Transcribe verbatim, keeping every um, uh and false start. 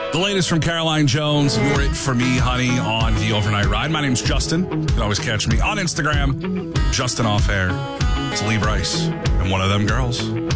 The latest from Caroline Jones. You're it for me, honey, on the overnight ride. My name's Justin. You can always catch me on Instagram, Justin Off Air. It's Lee Bryce and one of them girls.